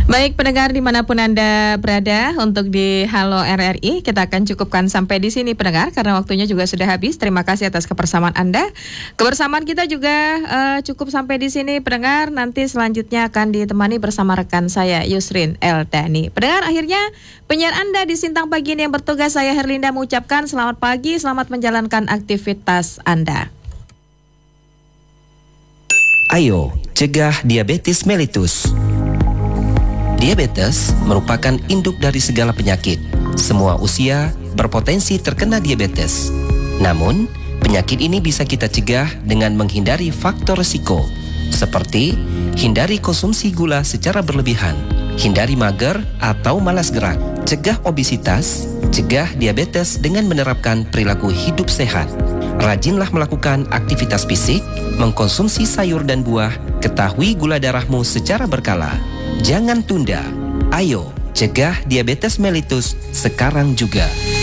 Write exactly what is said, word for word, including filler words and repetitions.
Baik pendengar dimanapun Anda berada, untuk di Halo R R I kita akan cukupkan sampai di sini pendengar, karena waktunya juga sudah habis. Terima kasih atas kebersamaan Anda. Kebersamaan kita juga uh, cukup sampai di sini pendengar. Nanti selanjutnya akan ditemani bersama rekan saya Yusrin Eldani. Pendengar, akhirnya penyiar Anda di Sintang Pagi ini yang bertugas, saya Herlinda, mengucapkan selamat pagi, selamat menjalankan aktivitas Anda. Ayo, cegah diabetes mellitus. Diabetes merupakan induk dari segala penyakit. Semua usia berpotensi terkena diabetes. Namun, penyakit ini bisa kita cegah dengan menghindari faktor risiko, seperti hindari konsumsi gula secara berlebihan, hindari mager atau malas gerak, cegah obesitas, cegah diabetes dengan menerapkan perilaku hidup sehat. Rajinlah melakukan aktivitas fisik, mengkonsumsi sayur dan buah, ketahui gula darahmu secara berkala. Jangan tunda. Ayo, cegah diabetes mellitus sekarang juga.